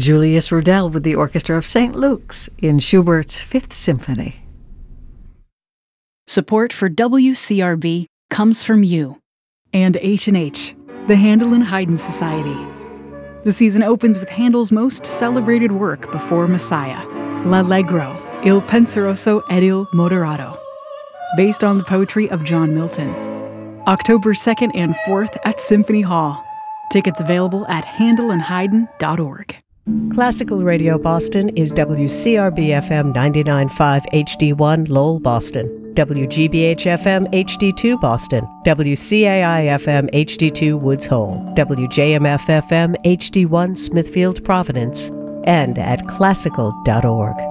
Julius Rudel with the Orchestra of St. Luke's in Schubert's Fifth Symphony. Support for WCRB comes from you. And H&H, the Handel and Haydn Society. The season opens with Handel's most celebrated work before Messiah, L'Allegro, Il Penseroso ed il Moderato, based on the poetry of John Milton. October 2nd and 4th at Symphony Hall. Tickets available at handelandhaydn.org. Classical Radio Boston is WCRB-FM 99.5 HD1 Lowell, Boston, WGBH-FM HD2 Boston, WCAI-FM HD2 Woods Hole, WJMF-FM HD1 Smithfield, Providence, and at classical.org.